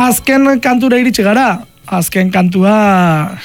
azken kantura iritsi gara. Azken kantua...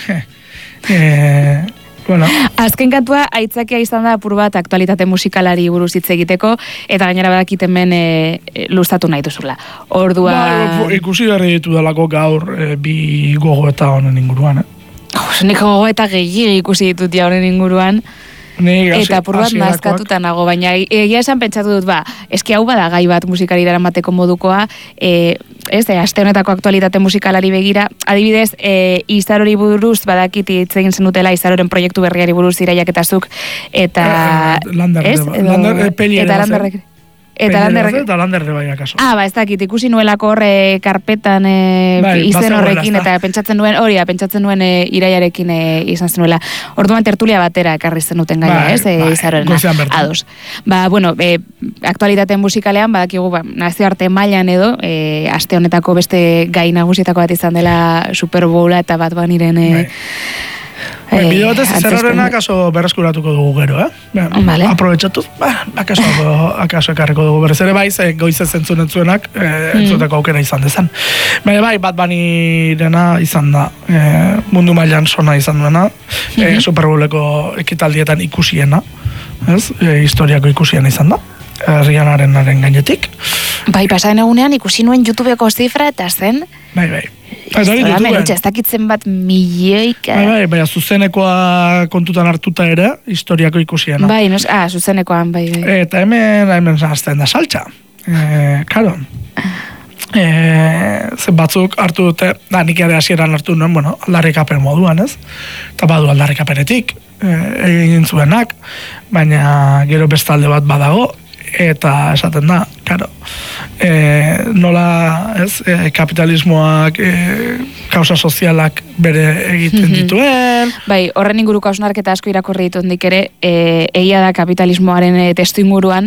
Bueno. Azken kantua aitzakia izan da apur bat aktualitate musikalari buruz hitz egiteko, eta gainera badakit hemen luztatu nahi duzula. Ordua... Ikusi berri ditu dalako gaur bi gogoeta honen inguruan. Nik gogoeta gehiago ikusi ditut ja honen inguruan. Eta apur bat nazkatuta nago, baina egia esan pentsatu dut, eski hau bada gai bat musikari daramateko modukoa, aste honetako aktualitate musikalari begira, adibidez, Izarori buruz badakit hitz egin zenutela Izaroren proiektu berriari buruz Iraiak eta zuk, eta... Eta Landerre bai akaso. Ez dakit, ikusi nuelako horre karpetan izen horrekin, eta pentsatzen nuen Iraiarekin izan zenuela. Orduan tertulia batera ekarri zenuten gaia, Izaroren ados. Aktualitate musikalean, badakigu, nazioarte mailan edo, aste honetako beste gai nagusietako bat izan dela Super Bowla eta Bad Bunnyren... Bide batez, Izarorena akaso berreskuratuko dugu gero, Vale. Aprobetxatu, akaso ekarriko dugu berrez ere goize entzunetzuenak, entzuteko aukera izan dezan. Bai, Bad Bunnyrena izan da, mundu mailan sona izan duena, Super Bowleko ekitaldietan ikusiena, historiako ikusiena izan da, herrianaren gainetik. Bai, pasaren egunean ikusi nuen YouTubeko zifra eta zen... Bai. Ez dakitzen bat milioika... Bai, zuzenekoa kontutan hartuta ere, historiako ikusiena. Bai, zuzenekoan, bai. Eta hemen zahazten da saltza. Karo. Batzuk hartu dute, nik ere hasieran hartu nuen, aldarrikapen moduan, ez? Eta badu aldarrikapenetik, egin zuenak, baina gero bestalde bat badago, eta esaten da, karo, nola kapitalismoak kausa sozialak bere egiten dituen. Bai, horren inguruko hausnarketa asko irakurri ditut nik ere, egia da kapitalismoaren testu inguruan,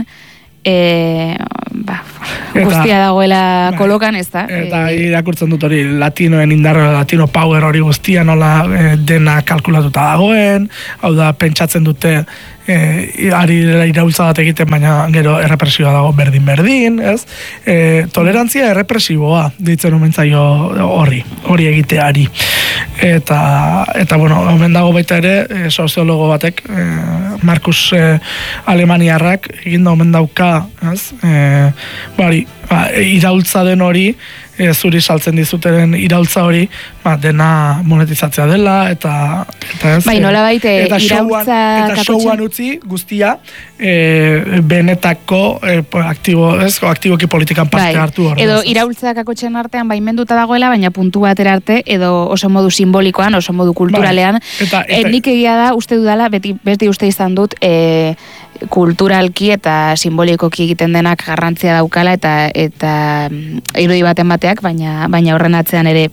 guztia dagoela kolokan, ez da? Eta irakurtzen dut hori, latinoen indarra, latino power hori guztia nola dena kalkulatuta dagoen, hau da, pentsatzen dute ari iraultza bat egiten, baina gero errepresioa dago berdin, ez? Tolerantzia errepresiboa ditzen omentzaio hori egiteari. Eta omen dago baita ere, soziologo batek, Markus Alemaniarrak, egin da omen dauka, ez? Iraultza den hori, zuri saltzen dizuteren iraultza hori, dena monetizatzea dela, eta ez... Bai, nola baite, iraultza... Eta showan utzi guztia, benetako aktiboki politikan parte hartu hor. Edo iraultza kakotxen artean baimenduta dagoela, baina puntu batera arte, edo oso modu simbolikoan, oso modu kulturalean. Nik egia da, uste dudala, beti uste izan dut, kulturalki eta simbolikoki egiten denak garrantzia daukala eta irudi baten bateak, baina horren atzean ere,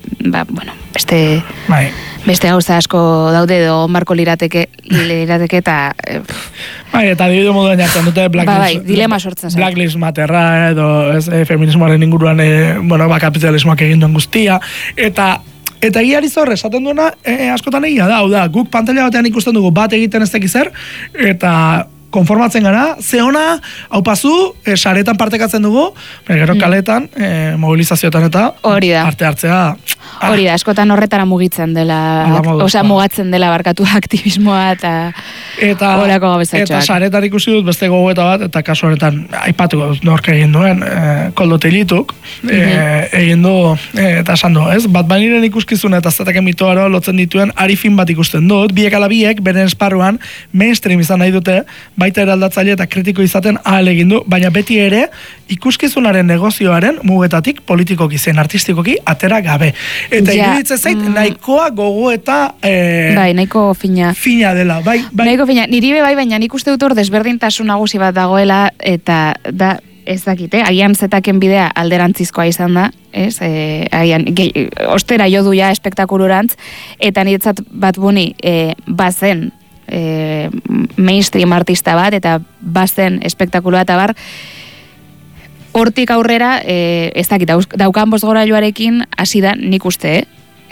beste gauza asko daude edo marko lirateke eta... eta dibidu moduan jartzen dute dilema sortzen zen. Black Lives Matterra edo feminismoaren inguruan kapitalismoak egin duen guztia, eta egiari zorre, esaten duena askotan egia da, hau da, guk pantalla batean ikusten dugu bat egiten ez tekizer, eta konformatzen gara, ze ona, hau pasu, saretan partekatzen dugu, gero kaletan, mobilizazioetan eta parte hartzea. Hori da, askotan horretara mugatzen dela barkatu aktivismoa eta horako gabezatxoak. Eta saretan ikusi dut beste gogoeta bat, eta kasu honetan aipatuko nork egin duen, Koldo Telituk, egin du, eta esan du, ez? Bad Bunnyren ikuskizuna eta zetaken mitoaro lotzen dituen arifin bat ikusten dut, biek ala biek, beren esparruan, mainstream izan nahi dute, baita eraldatzaile eta kritiko izaten ahal egin du, baina beti ere ikuskizunaren negozioaren mugetatik politikoki zen artistikoki atera gabe. Eta iruditzen zait, nahikoa gogo eta nahiko fina dela. Nahiko fina. Niri baina nik uste dut hor desberdintasun nagusi bat dagoela eta da ez dakite, agian zetaken bidea alderantzizkoa izan da, ez? Agian, ostera jo du ja espektakulurantz, eta niretzat Bad Bunny bazen mainstream artista bat, eta bazen espektakuloa eta bar, hortik aurrera, ez dakit, daukan bozgorailuarekin hasi da nik uste,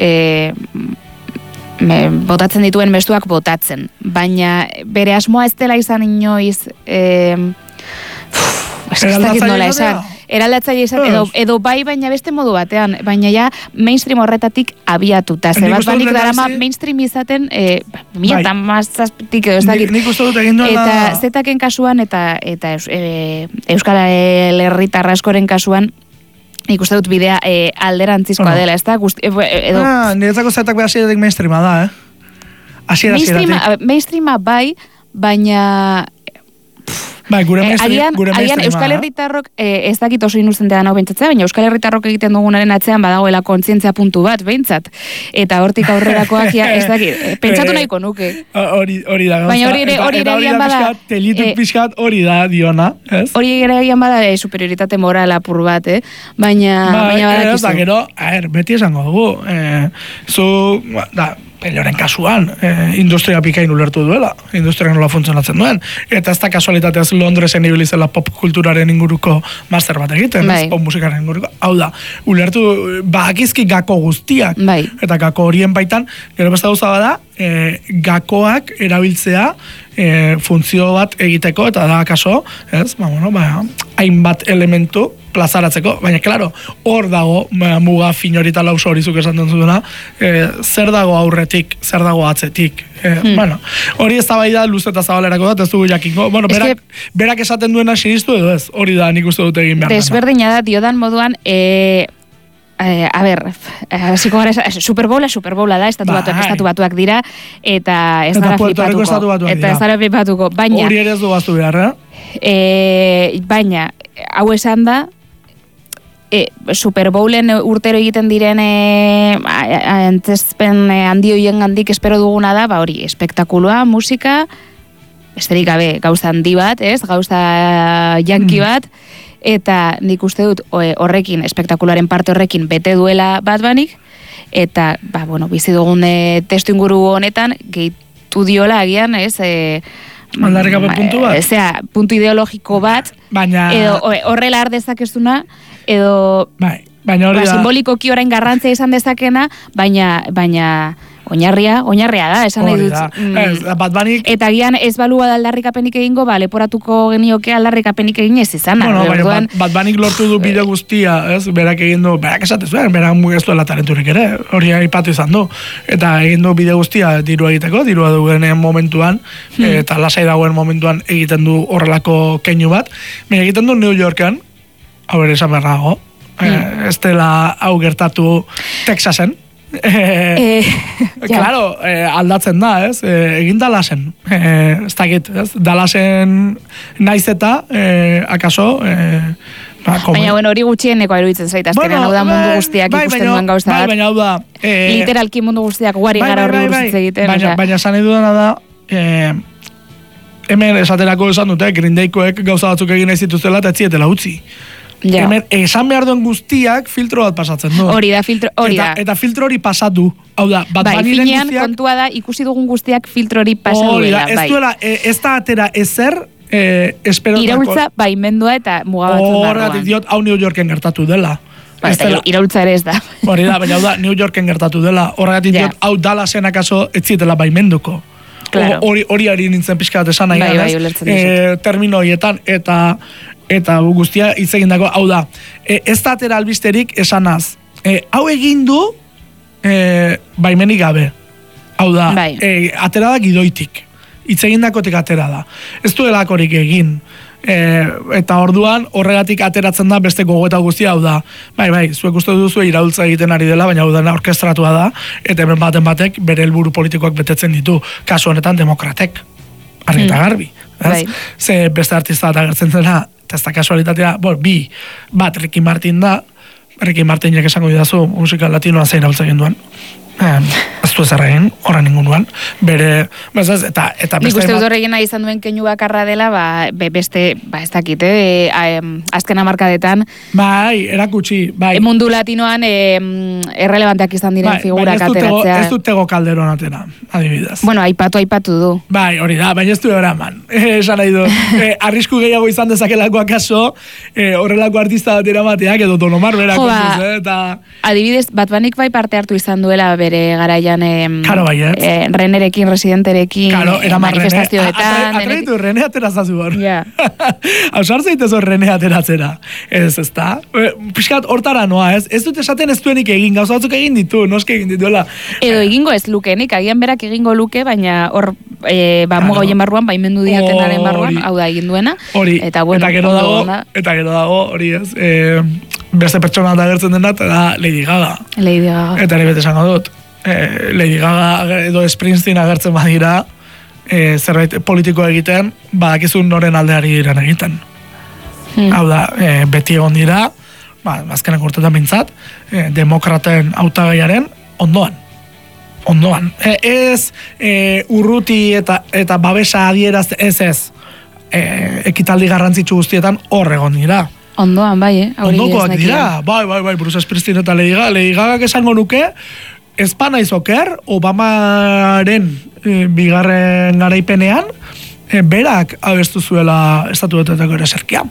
botatzen dituen mezuak botatzen, baina bere asmoa ez dela izan inoiz nola esan. Eraldatzaile izan, edo bai, baina beste modu batean, baina ja mainstream horretatik abiatuta. Ze bat banik darama mainstream izaten, eta mazazpitik edo ez dakit. Nik uste dut egin duela... Eta zetaken kasuan, eta Euskal Herritar askoren kasuan, nik uste dut bidea alderantzizkoa dela, ez da? Niretzako zetak behar ziretik mainstreama da, Mainstreama bai, baina... Bai, gure mainstreama. Agian Euskal Herritarrok, ez dakit oso inuzentea nago bentsatzea, baina Euskal Herritarrok egiten dugunaren atzean badagoela kontzientzia puntu bat, behintzat. Eta hortik aurrerakoak, ez dakit, pentsatu nahiko nuke. Hori da. Baina hori ere egian bada... Telituk pixkat hori da diona, ez? Hori ere egian bada superioritate moral apur bat, Baina badakizu. Gero, beti esango dugu. Pelloren kasuan, industria pikain ulertu duela, industria nola funtzionatzen duen, eta ez da kasualitateaz Londresen ibilizela pop kulturaren inguruko master bat egiten, pop musikaren inguruko, hau da, ulertu, bakizki gako guztiak, eta gako horien baitan, gero besta gauza bada, gakoak erabiltzea funtzio bat egiteko, eta da kaso, ez, hainbat elementu plazaratzeko, baina, klaro, hor dago, muga finyorita lauso hori zuk esan duena, zer dago aurretik, zer dago atzetik. Hori ez da bai da luz eta zabalerako da, ez dugu jakingo. Berak esaten duena sinistu edo ez, hori da nik uste dute egin behar. Desberdina da, diodan moduan, hasiko gara, Super Bowla da, estatu batuak dira, eta ez dara flipatuko. Hori ere ez du gaztu behar, baina, hau esan da, Super Bowlen urtero egiten diren antzezpen handi hoien gandik espero duguna da, hori, espektakuloa, musika, besterik gabe, gauza handi bat, gauza janki bat, eta nik uste dut horrekin, espektakularen parte horrekin bete duela bat banik, eta, bizi dugun testu inguru honetan, gehitu diola agian, aldarrikape puntu bat? Puntu ideologiko bat, edo horrela ardezakezuna, edo simbolikoki orain garrantzia izan dezakena, baina oinarria da, esan nahi dut. Eta gian ez balua da aldarrikapenik egingo, leporatuko genioke aldarrikapenik egin ez izan. Bat banik lortu du bide guztia, berak egin du, berak esatezuen, berak mugestuela talenturik ere, hori aipatu izan du. Eta egin du bide guztia dirua egiteko, dirua dugenen momentuan, eta lasai dagoen momentuan egiten du horrelako keinu bat. Baina egiten du New Yorken, hau ere esan berrago, ez dela hau gertatu Texasen. Claro, aldatzen da, egin Dallasen, ez dakit, Dallasen naiz eta, akaso, baina hori gutxieneko eruditzen zait, azkenean hau da mundu guztiak ikusten duen gauza bat. Baina hau da... Literalki mundu guztiak guari gara horri buruz egiten. Baina esan edudana da, hemen esaterako esan dute, Green Daykoek gauza batzuk egin nahi zituztela eta etzietela utzi. Hemen, esan behar duen guztiak filtro bat pasatzen du. Hori da, filtro hori da. Eta filtro hori pasatu. Hau da, bat banilen guztiak... Finean kontua da, ikusi dugun guztiak filtro hori pasatu dela. Ez duela, ez da atera ezer, esperotako... Iraultza baimendua eta mugabatzen barruan. Horregatik diot, hau New Yorken gertatu dela. Iraultza ere ez da. Hori da, baina hau da, New Yorken gertatu dela. Horregatik diot, hau Dallasen akaso ez zietela baimenduko. Hori ari nintzen pixka bat esan nahi, termino horietan, eta guztia hitz egindako, hau da, ez da atera albisterik esanaz, hau egin du baimenik gabe, hau da, atera da gidoitik, hitz egindakotik atera da, ez du elakorik egin, eta orduan horregatik ateratzen da beste gogoeta guztia, hau da, zuek uste duzu iraultza egiten ari dela, baina hau da orkestratua da, eta hemen batek bere helburu politikoak betetzen ditu, kasu honetan demokratek, argi eta garbi, ze beste artista bat agertzen zena, eta ez da kasualitatea, bat Ricky Martin da, Ricky Martinek esango didazu musika latinoa zein hau egin duen. Ez du ezer egin, horren inguruan. Bere, eta beste... Nik uste dut horregena izan duen keinu bakarra dela, beste, ez dakit, azken hamarkadetan... erakutsi, mundu latinoan errelevanteak izan diren figurak ateratzea. Ez dut Tego Calderon atera, adibidez. Bueno, aipatu du. Hori da, baina ez du eraman. Esan nahi du, arrisku gehiago izan dezakelako akaso, horrelako artista bat eramateak, edo Don Omar berak. Adibidez, Bat Banik bai parte hartu izan duela bere garaian Karo baiet. Renerekin, Residenterekin, manifestazioetan. Atreitu, Rene aterazazu hor. Ja. Hausar zaitezo Rene ateratzera. Ez da? Piskat hortara noa, ez? Ez dut esaten ez duenik egin, gauza batzuk egin ditu, noski egin dituela. Edo egingo ez lukenik, agian berak egingo luke, baina hor, muga hoien barruan, baimendu diatenaren barruan, hau da egin duena. Hori, eta gero dago, hori ez, beste pertsona da gertzen dena, eta da Lady Gaga. Eta ere bete esango dut. Lady Gaga edo Springsteen agertzen badira, zerbait politikoa egiten, badakizun noren aldeari diren egiten. Hau da, beti egon dira, azkenak urtetan bintzat, demokraten hautagaiaren ondoan. Ez urruti eta babesa adieraz ez. Ekitaldi garrantzitsu guztietan hor egon dira. Ondoan, bai, ondokoak dira, bai, Bruce Springsteen eta Lady Gaga esango nuke, ezpa naiz oker, Obamaren bigarren garaipenean, berak abestu zuela Estatu Batuetako ereserkia.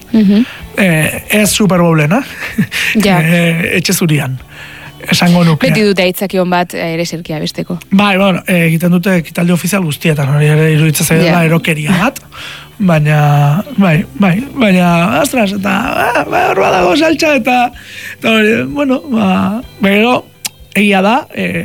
Ez Super Bowlen, etxe zurian. Esango nuke. Beti dute aitzakion bat ereserkia besteko. Bai, egiten dute ekitaldi ofizial guztietan, hori ere iruditzen zaidala erokeria bat. Baina, astras, eta hor badago saltxa, eta hori, pero, egia da,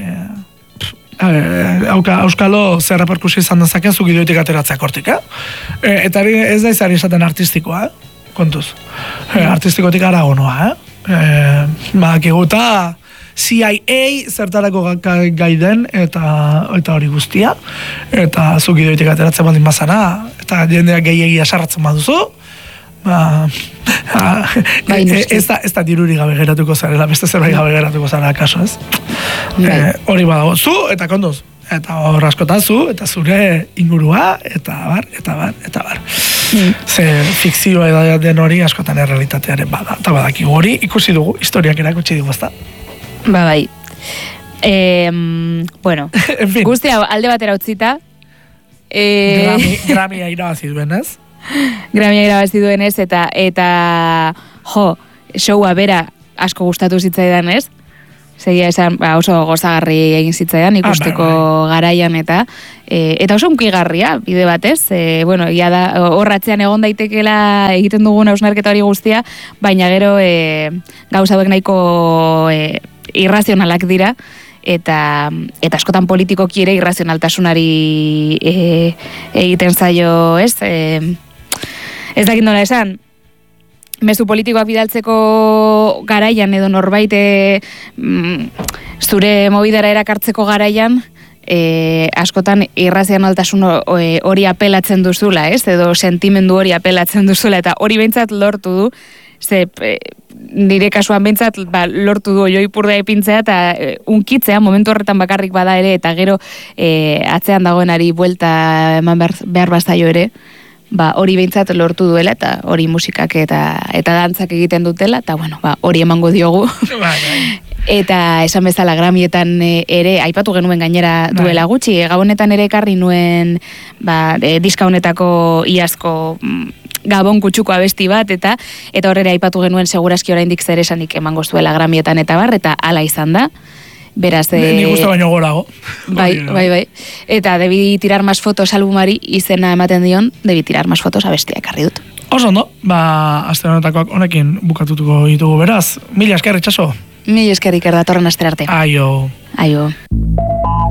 Euskalo zer reperkusio izan dezaken zuk idoitik ateratzeak hortik, eta ez da izari esaten artistikoa, kontuz. Artistikotik aragonoa, bakiguta, CIA zertarako gai den eta hori guztia, eta zuk idoitik ateratzen baldin bazara, eta jendeak gehiagia sarratzen baduzu, ez da diruri gabe geratuko zarela, beste zerbait gabe geratuko zara kaso, ez? Hori badago, zu eta konduz, eta hor askotan zu, eta zure ingurua, eta bar. Ze fikzioa den hori askotan errealitatearen bada, eta badakigu hori ikusi dugu, historiak erakutsi dugu, ezta? Bai. Bueno, guzti hau alde batera utzita. Grammy irabazi duenez. Eta showa bera asko gustatu zitzaidan, ez? Segia esan, oso gozagarri egin zitzaidan ikusteko garaian eta oso unkigarria bide batez. Ia da horratzean egon daitekela egiten dugun hausnarketa hori guztia, baina gero gauza hauek nahiko irrazionalak dira eta askotan politikoki ere irrazionaltasunari egiten zaio, ez? Ez dakit nola esan, mezu politikoak bidaltzeko garaian edo norbait zure mobidara erakartzeko garaian askotan irrazionaltasun hori apelatzen duzula, ez? Edo sentimendu hori apelatzen duzula, eta hori behintzat lortu du, ze nire kasuan behintzat lortu du oioipurdea ipintzea eta unkitzea momentu horretan bakarrik bada ere, eta gero atzean dagoenari buelta eman behar bazaio ere, hori behintzat lortu duela, eta hori musikak eta dantzak egiten dutela, eta hori emango diogu. Eta esan bezala Grammyetan ere aipatu genuen gainera duela gutxi, gabonetan ere ekarri nuen diska honetako iazko Gabon kutsuko abesti bat, eta horrela aipatu genuen segurazki oraindik zer esanik emango zuela Grammyetan eta bar, eta hala izan da. Beraz, ni gustu baino gorago. Bai. Eta Debi tirar más fotos albumari izena ematen dion, Debi tirar más fotos abestia ekarri dut. Oso ondo, aste honetakoak honekin bukatutuko ditugu beraz. Mila esker, Itxaso. Mila esker, Iker, datorren astera arte. Aio.